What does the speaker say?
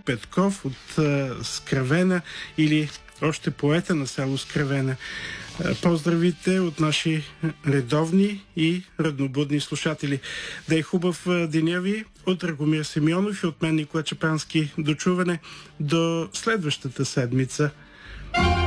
Петков от Скравена или още поета на село Скравена. Поздравите от наши редовни и раднобудни слушатели. Да е хубав деня ви от Драгомир Симеонов и от мен Никола Чапански. До чуване до следващата седмица.